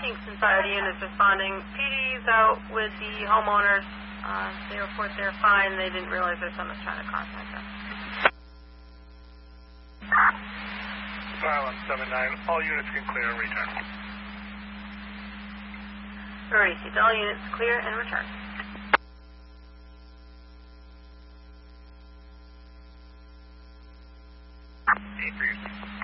Kingston Fire units responding. PD's out with the homeowners. They report they're fine. They didn't realize their son was trying to contact them. Fire 179. All units can clear and return. Received. All units clear and return. Eight for your